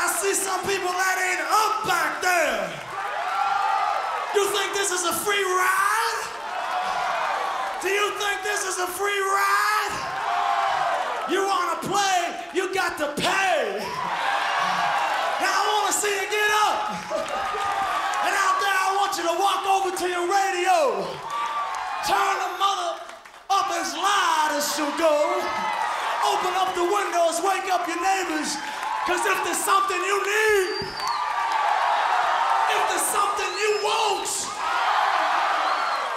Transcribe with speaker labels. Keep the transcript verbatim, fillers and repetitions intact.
Speaker 1: I see some people that ain't up back there. You think this is a free ride? Do you think this is a free ride? You wanna play, you got to pay. Now I wanna see you get up. And out there I want you to walk over to your radio. Turn the mother up as loud as she'll go. Open up the windows, wake up your neighbors. Cause if there's something you need, if there's something you want,